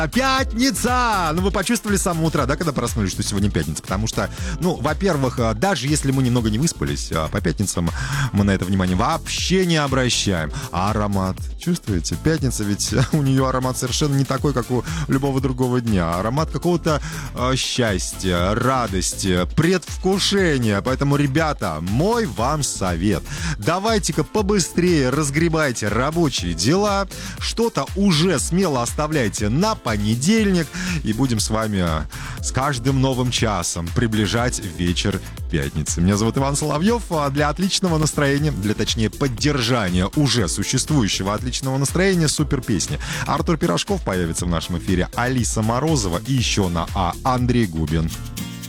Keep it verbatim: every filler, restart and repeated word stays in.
Пятница! Ну, вы почувствовали с самого утра, да, когда проснулись, что сегодня пятница? Потому что, ну, во-первых, даже если мы немного не выспались, по пятницам мы на это внимание вообще не обращаем. А аромат, чувствуете? Пятница, ведь у нее аромат совершенно не такой, как у любого другого дня. Аромат какого-то э, счастья, радости, предвкушения. Поэтому, ребята, мой вам совет. Давайте-ка побыстрее разгребайте рабочие дела. Что-то уже смело оставляйте на понедельник, и будем с вами с каждым новым часом приближать вечер пятницы. Меня зовут Иван Соловьев, а для отличного настроения, для, точнее, поддержания уже существующего отличного настроения, супер песни. Артур Пирожков появится в нашем эфире, Алиса Морозова и еще на А Андрей Губин.